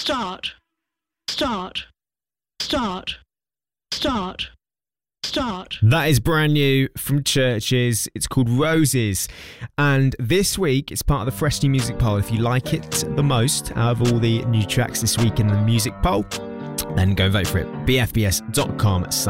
Start. Start. Start. Start. Start. That is brand new from Churches. It's called Roses. And this week, it's part of the Fresh New Music Poll. If you like it the most out of all the new tracks this week in the music poll, then go vote for it. bfbs.com/.